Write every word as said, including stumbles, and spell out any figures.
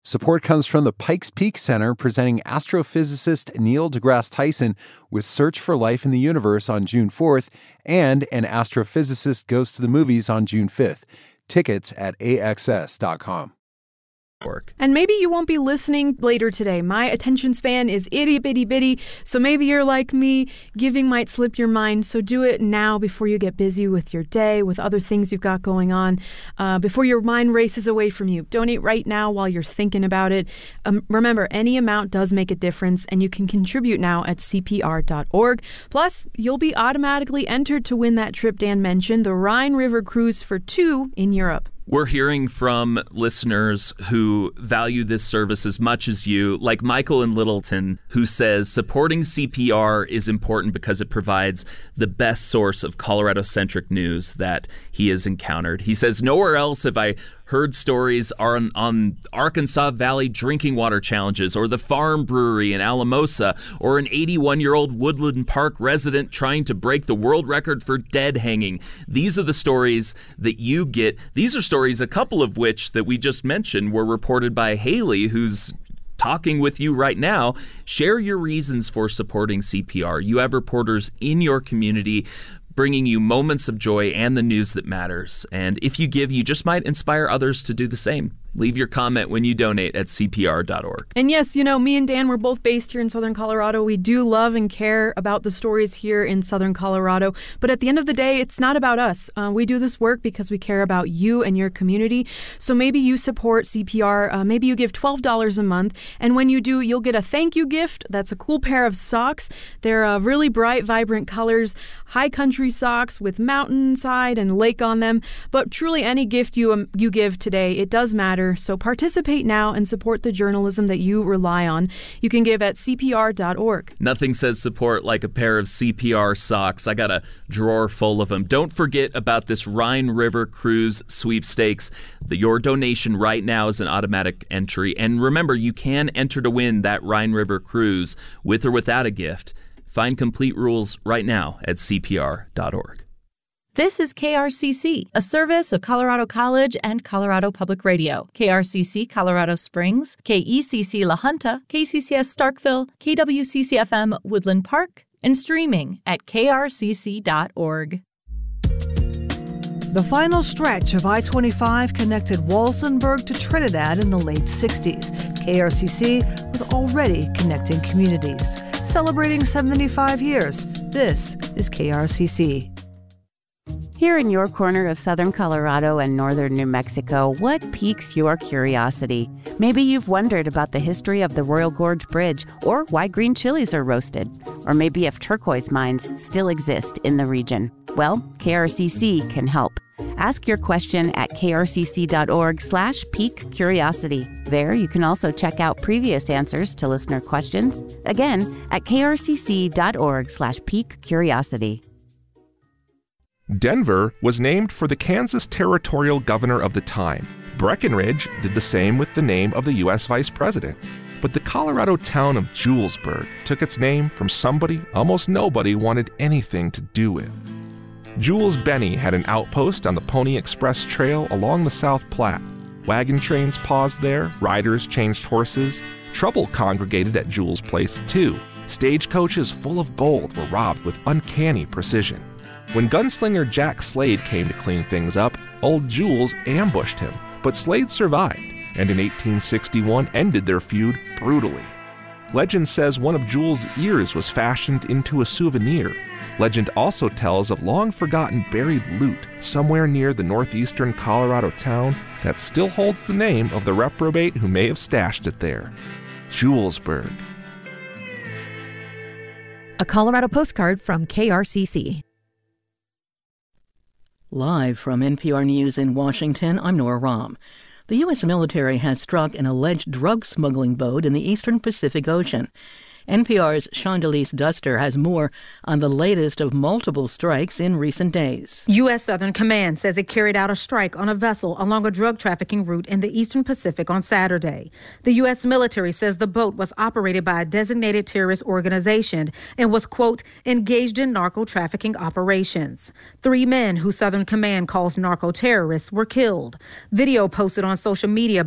Support comes from the Pikes Peak Center, presenting astrophysicist Neil deGrasse Tyson with Search for Life in the Universe on June fourth, and An Astrophysicist Goes to the Movies on June fifth. Tickets at A X S dot com. And maybe you won't be listening later today. My attention span is itty bitty bitty, so maybe you're like me. Giving might slip your mind, so do it now before you get busy with your day, with other things you've got going on, uh, before your mind races away from you. Donate right now while you're thinking about it. Um, remember, any amount does make a difference, and you can contribute now at C P R dot org. Plus, you'll be automatically entered to win that trip Dan mentioned, the Rhine River Cruise for two in Europe. We're hearing from listeners who value this service as much as you, like Michael in Littleton, who says supporting C P R is important because it provides the best source of Colorado-centric news that he has encountered. He says, nowhere else have I heard stories on, on Arkansas Valley drinking water challenges, or the farm brewery in Alamosa, or an eighty-one-year-old Woodland Park resident trying to break the world record for dead hanging. These are the stories that you get. These are stories, a couple of which that we just mentioned, were reported by Haley, who's talking with you right now. Share your reasons for supporting C P R. You have reporters in your community bringing you moments of joy and the news that matters. And if you give, you just might inspire others to do the same. Leave your comment when you donate at C P R dot org. And yes, you know, me and Dan, we're both based here in Southern Colorado. We do love and care about the stories here in Southern Colorado. But at the end of the day, it's not about us. Uh, we do this work because we care about you and your community. So maybe you support C P R. Uh, maybe you give twelve dollars a month. And when you do, you'll get a thank you gift. That's a cool pair of socks. They're uh, really bright, vibrant colors, high country socks with mountainside and lake on them. But truly, any gift you um, you give today, it does matter. So participate now and support the journalism that you rely on. You can give at C P R dot org. Nothing says support like a pair of C P R socks. I got a drawer full of them. Don't forget about this Rhine River Cruise sweepstakes. The, your donation right now is an automatic entry. And remember, you can enter to win that Rhine River Cruise with or without a gift. Find complete rules right now at C P R dot org. This is K R C C, a service of Colorado College and Colorado Public Radio. K R C C Colorado Springs, K E C C La Junta, K C C S Starkville, K W C C F M Woodland Park, and streaming at K R C C dot org. The final stretch of I twenty-five connected Walsenburg to Trinidad in the late sixties. K R C C was already connecting communities. Celebrating seventy-five years, this is K R C C. Here in your corner of southern Colorado and northern New Mexico, what piques your curiosity? Maybe you've wondered about the history of the Royal Gorge Bridge, or why green chilies are roasted, or maybe if turquoise mines still exist in the region. Well, K R C C can help. Ask your question at K R C C dot org slash pique curiosity. There, you can also check out previous answers to listener questions. Again, at K R C C dot org slash pique curiosity. Denver was named for the Kansas territorial governor of the time. Breckenridge did the same with the name of the U S vice president. But the Colorado town of Julesburg took its name from somebody almost nobody wanted anything to do with. Jules Benny had an outpost on the Pony Express Trail along the South Platte. Wagon trains paused there, riders changed horses. Trouble congregated at Jules' place, too. Stagecoaches full of gold were robbed with uncanny precision. When gunslinger Jack Slade came to clean things up, old Jules ambushed him, but Slade survived, and in eighteen sixty-one ended their feud brutally. Legend says one of Jules' ears was fashioned into a souvenir. Legend also tells of long-forgotten buried loot somewhere near the northeastern Colorado town that still holds the name of the reprobate who may have stashed it there. Julesburg. A Colorado postcard from K R C C. Live from N P R News in Washington, I'm Nora Rahm. The U S military has struck an alleged drug smuggling boat in the eastern Pacific Ocean. N P R's Shondelise Duster has more on the latest of multiple strikes in recent days. U S. Southern Command says it carried out a strike on a vessel along a drug trafficking route in the eastern Pacific on Saturday. The U S military says the boat was operated by a designated terrorist organization and was, quote, engaged in narco trafficking operations. Three men who Southern Command calls narco terrorists were killed. Video posted on social media